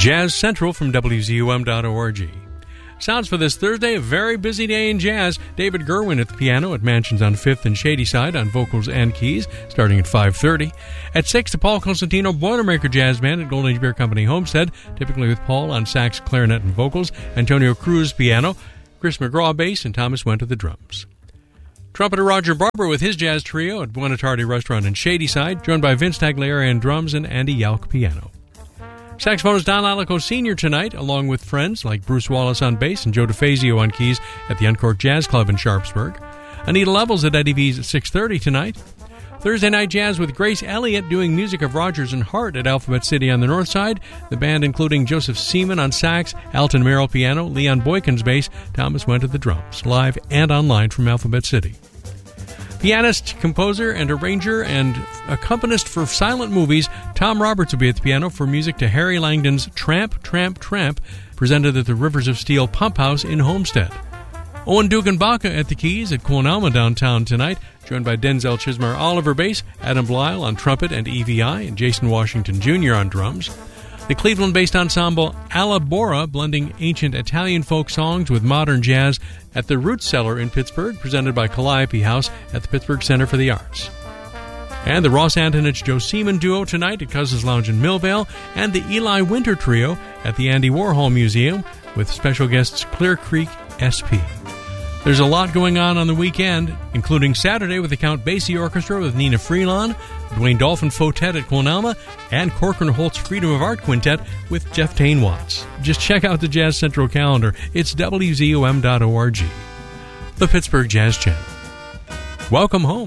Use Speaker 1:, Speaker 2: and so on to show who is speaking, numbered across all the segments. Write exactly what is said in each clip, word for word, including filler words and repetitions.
Speaker 1: Jazz Central from W Z U M dot org. Sounds for this Thursday, a very busy day in jazz. David Gerwin at the piano at Mansions on fifth and Shadyside on vocals and keys, starting at five thirty. At six, the Paul Costantino Boilermaker Jazz Band at Golden Age Beer Company Homestead, typically with Paul on sax, clarinet, and vocals, Antonio Cruz piano, Chris McGraw bass, and Thomas Went at the drums. Trumpeter Roger Barber with his jazz trio at Buena Tarde Restaurant in Shadyside, joined by Vince Taglieri on drums and Andy Yalk piano. Saxophonist Don Alico Senior tonight, along with friends like Bruce Wallace on bass and Joe DeFazio on keys at the Uncorked Jazz Club in Sharpsburg. Anita Levels at Eddie V's at six thirty tonight. Thursday night jazz with Grace Elliott doing music of Rogers and Hart at Alphabet City on the north side. The band including Joseph Seaman on sax, Alton Merrill piano, Leon Boykins bass, Thomas Went at the drums, live and online from Alphabet City. Pianist, composer, and arranger and accompanist for silent movies, Tom Roberts will be at the piano for music to Harry Langdon's Tramp, Tramp, Tramp, presented at the Rivers of Steel Pump House in Homestead. Owen Dugan Baca at the keys at Quon Alma downtown tonight, joined by Denzel Chismar Oliver bass, Adam Blyle on trumpet and E V I, and Jason Washington Junior on drums. The Cleveland-based ensemble Alabora, blending ancient Italian folk songs with modern jazz at the Root Cellar in Pittsburgh, presented by Calliope House at the Pittsburgh Center for the Arts. And the Ross Antonich Joe Seaman duo tonight at Cousins Lounge in Millvale, and the Eli Winter Trio at the Andy Warhol Museum with special guests Clear Creek S P. There's a lot going on on the weekend, including Saturday with the Count Basie Orchestra with Nina Freelon, Dwayne Dolphin Fotet at Quon Alma, and Corcoran Holt's Freedom of Art Quintet with Jeff Tain Watts. Just check out the Jazz Central calendar. It's W Z U M dot org. The Pittsburgh Jazz Channel. Welcome home.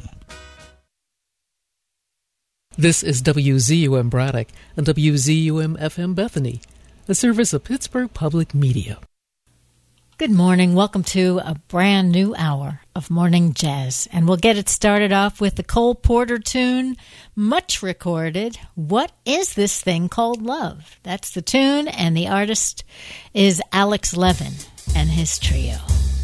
Speaker 2: This is W Z U M Braddock and W Z U M F M Bethany, a service of Pittsburgh Public Media.
Speaker 3: Good morning. Welcome to a brand new hour of morning jazz. And we'll get it started off with the Cole Porter tune, much recorded, What Is This Thing Called Love? That's the tune, and the artist is Alex Levin and his trio.